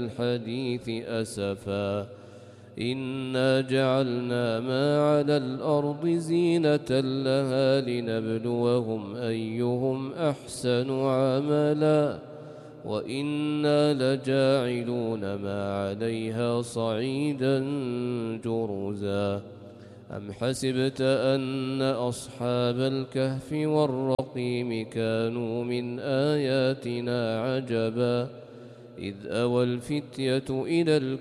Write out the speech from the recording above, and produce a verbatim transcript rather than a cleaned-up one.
الحديث أسفا إنا جعلنا ما على الأرض زينة لها لنبلوهم أيهم أحسن عملا وإنا لجاعلون ما عليها صعيدا جرزا أم حسبت أن أصحاب الكهف والرقيم كانوا من آياتنا عجبا إذ أوى الفتية إلى الكهف